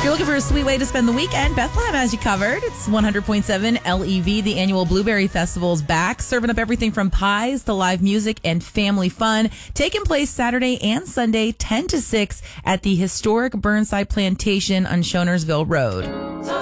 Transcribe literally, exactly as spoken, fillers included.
If you're looking for a sweet way to spend the weekend, Bethlehem has you covered. It's one hundred point seven L E V. The annual Blueberry Festival is back, serving up everything from pies to live music and family fun. Taking place Saturday and Sunday, ten to six, at the historic Burnside Plantation on Shonersville Road.